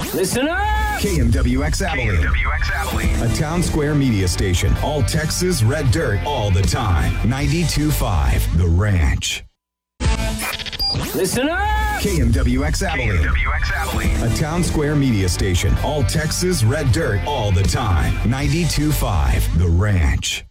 Listen up! KMWX Abilene. A town square media station. All Texas red dirt all the time. 92.5 The Ranch. Listen up! KMWX Abilene. A town square media station. All Texas red dirt all the time. 92.5 The Ranch.